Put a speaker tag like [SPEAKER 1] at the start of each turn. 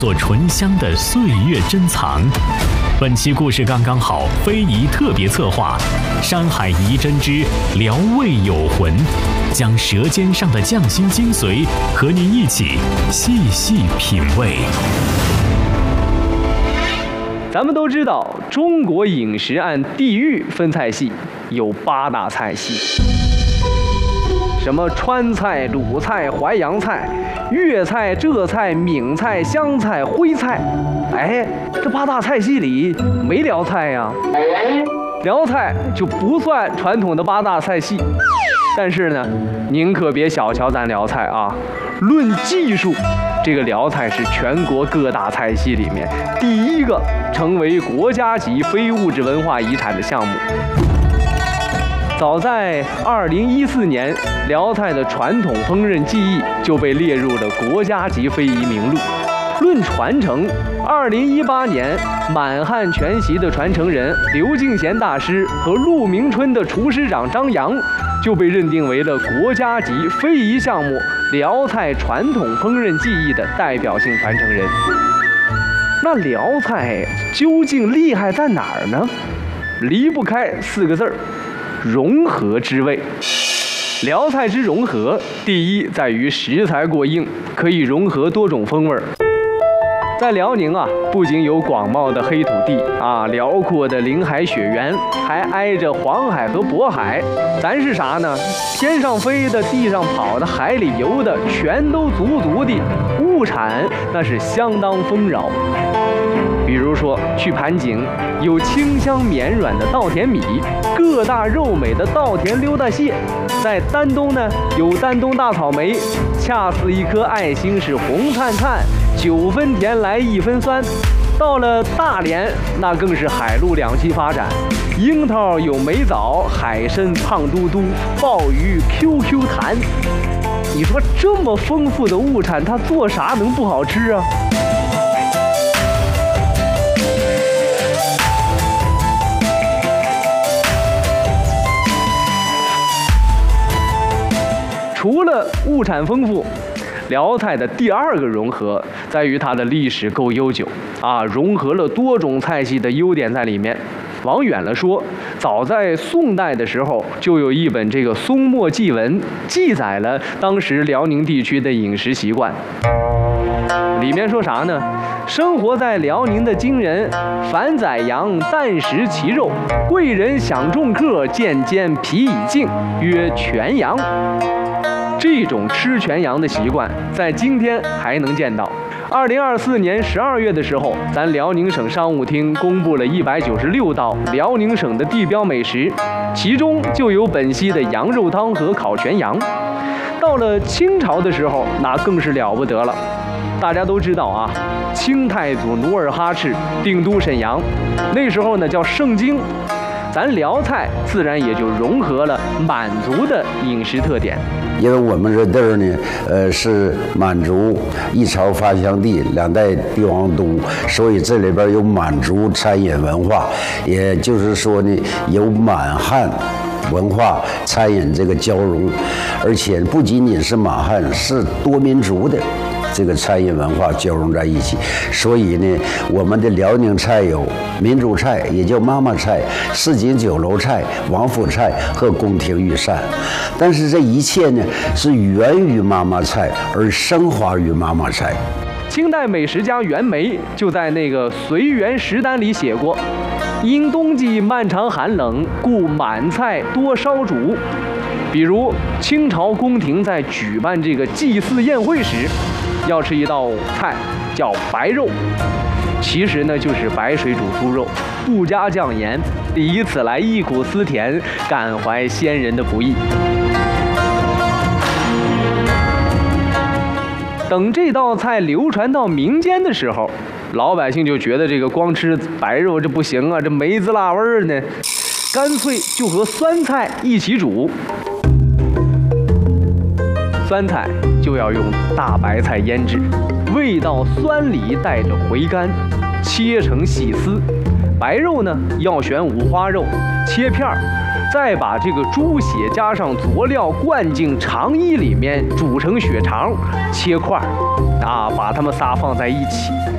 [SPEAKER 1] 做醇香的岁月珍藏。本期故事刚刚好，非遗特别策划，山海遗珍之聊味有魂，将舌尖上的匠心精髓和您一起细细品味。
[SPEAKER 2] 咱们都知道，中国饮食按地域分菜系，有8大菜系，什么川菜、鲁菜、淮扬菜、粤菜、浙菜、闽菜、湘菜、徽菜。哎，这8大菜系里没辽菜呀，辽菜就不算传统的8大菜系。但是呢，您可别小瞧咱辽菜啊！论技术，这个辽菜是全国各大菜系里面第一个成为国家级非物质文化遗产的项目。早在2014年，辽菜的传统烹饪技艺就被列入了国家级非遗名录。论传承，2018年满汉全席的传承人刘敬贤大师和陆明春的厨师长张扬就被认定为了国家级非遗项目辽菜传统烹饪技艺的代表性传承人。那辽菜究竟厉害在哪儿呢？离不开4个字儿：融合之味。辽菜之融合，第一在于食材过硬，可以融合多种风味儿。在辽宁啊，不仅有广袤的黑土地啊，辽阔的林海雪原，还挨着黄海和渤海。咱是啥呢？天上飞的，地上跑的，海里游的，全都足足的，物产那是相当丰饶。比如说去盘锦，有清香绵软的稻田米，个大肉美的稻田溜达蟹；在丹东呢，有丹东大草莓，恰似一颗爱心，是红灿灿，9分甜来1分酸。到了大连，那更是海陆两栖发展，樱桃有美枣，海参胖嘟嘟，鲍鱼 QQ 弹。你说这么丰富的物产，它做啥能不好吃啊？除了物产丰富，辽菜的第2个融合在于它的历史够悠久啊，融合了多种菜系的优点在里面。往远了说，早在宋代的时候，就有一本这个《松墨记文》，记载了当时辽宁地区的饮食习惯。里面说啥呢？生活在辽宁的京人，凡宰羊，但食其肉；贵人享重客，见煎皮已净，曰全羊。这种吃全羊的习惯，在今天还能见到。2024年12月的时候，咱辽宁省商务厅公布了196道辽宁省的地标美食，其中就有本溪的羊肉汤和烤全羊。到了清朝的时候，那更是了不得了。大家都知道啊，清太祖努尔哈赤定都沈阳，那时候呢叫盛京。咱辽菜自然也就融合了满族的饮食特点。
[SPEAKER 3] 因为我们这地儿呢，是满族一朝发祥地，2代帝王都，所以这里边有满族餐饮文化，也就是说呢，有满汉文化餐饮这个交融，而且不仅仅是满汉，是多民族的这个餐饮文化交融在一起。所以呢，我们的辽宁菜有民族菜，也叫妈妈菜、市井酒楼菜、王府菜和宫廷御膳。但是这一切呢，是源于妈妈菜而升华于妈妈菜。
[SPEAKER 2] 清代美食家袁枚就在那个《随园食单》里写过：因冬季漫长寒冷，故满菜多烧煮。比如清朝宫廷在举办这个祭祀宴会时，要吃一道菜叫白肉，其实呢就是白水煮猪肉，不加酱盐，以此来忆苦思甜，感怀先人的不易。等这道菜流传到民间的时候，老百姓就觉得这个光吃白肉这不行啊，这没滋辣味儿呢，干脆就和酸菜一起煮。酸菜就要用大白菜腌制，味道酸里带着回甘，切成细丝。白肉呢要选五花肉，切片儿，再把这个猪血加上佐料灌进肠衣里面，煮成血肠，切块儿，把它们仨放在一起，